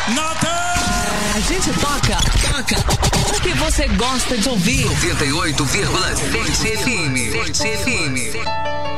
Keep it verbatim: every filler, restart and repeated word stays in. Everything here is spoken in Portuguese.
Natan! A gente toca, toca o que você gosta de ouvir. noventa e oito vírgula sete F M. sete F M.